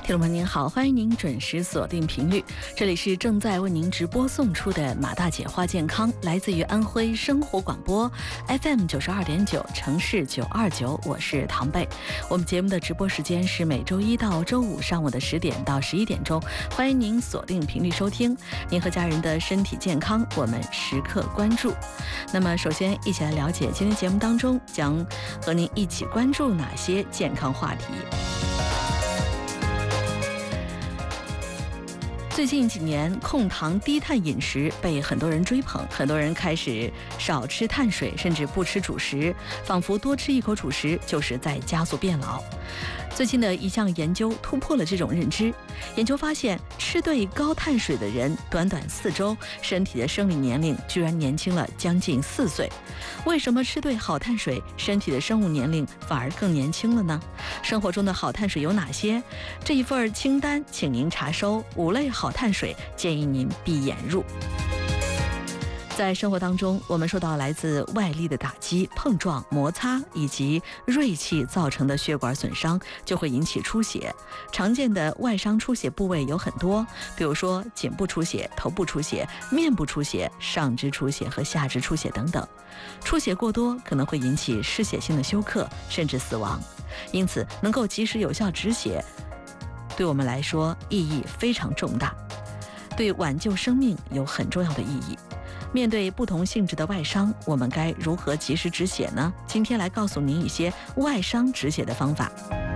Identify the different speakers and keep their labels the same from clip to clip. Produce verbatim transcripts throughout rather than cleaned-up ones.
Speaker 1: 听众朋友您好，欢迎您准时锁定频率，这里是正在为您直播送出的马大姐话健康，来自于安徽生活广播 F M 九十二点九，城市九二九，我是唐贝。我们节目的直播时间是每周一到周五上午的十点到十一点钟，欢迎您锁定频率收听。您和家人的身体健康，我们时刻关注。那么，首先一起来了解今天节目当中将和您一起关注哪些健康话题。最近几年，控糖低碳饮食被很多人追捧，很多人开始少吃碳水，甚至不吃主食，仿佛多吃一口主食就是在加速变老。最近的一项研究突破了这种认知，研究发现，吃对高碳水的人，短短四周，身体的生理年龄居然年轻了将近四岁。为什么吃对好碳水，身体的生物年龄反而更年轻了呢？生活中的好碳水有哪些？这一份清单，请您查收五类好碳水，建议您闭眼入。在生活当中，我们受到来自外力的打击、碰撞、摩擦以及锐器造成的血管损伤，就会引起出血。常见的外伤出血部位有很多，比如说颈部出血、头部出血、面部出血、上肢出血和下肢出血等等。出血过多可能会引起失血性的休克，甚至死亡。因此，能够及时有效止血，对我们来说意义非常重大，对挽救生命有很重要的意义。面对不同性质的外伤，我们该如何及时止血呢？今天来告诉您一些外伤止血的方法。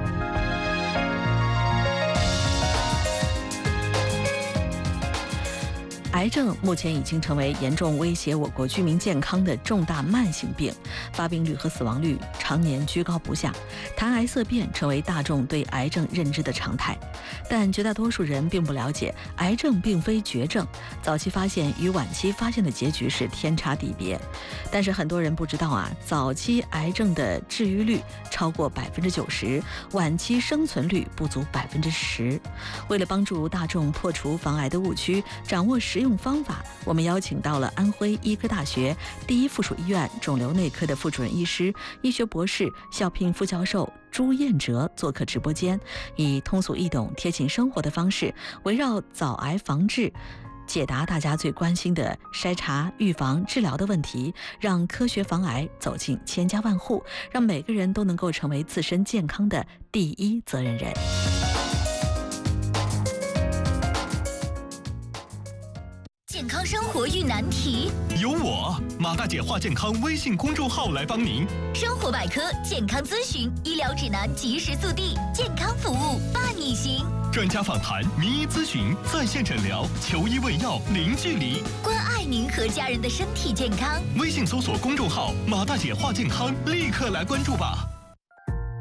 Speaker 1: 癌症目前已经成为严重威胁我国居民健康的重大慢性病，发病率和死亡率常年居高不下，谈癌色变成为大众对癌症认知的常态。但绝大多数人并不了解，癌症并非绝症，早期发现与晚期发现的结局是天差地别。但是很多人不知道啊，早期癌症的治愈率超过百分之九十，晚期生存率不足百分之十。为了帮助大众破除防癌的误区，掌握实用方法，我们邀请到了安徽医科大学第一附属医院肿瘤内科的副主任医师、医学博士、校聘副教授朱彦哲做客直播间，以通俗易懂、贴近生活的方式，围绕早癌防治，解答大家最关心的筛查、预防、治疗的问题，让科学防癌走进千家万户，让每个人都能够成为自身健康的第一责任人。
Speaker 2: 健康生活遇难题，
Speaker 3: 由我马大姐话健康微信公众号来帮您。
Speaker 2: 生活百科、健康咨询、医疗指南及时速递，健康服务伴你行。
Speaker 3: 专家访谈、名医咨询、在线诊疗，求医问药零距离，
Speaker 2: 关爱您和家人的身体健康。
Speaker 3: 微信搜索公众号马大姐话健康，立刻来关注吧。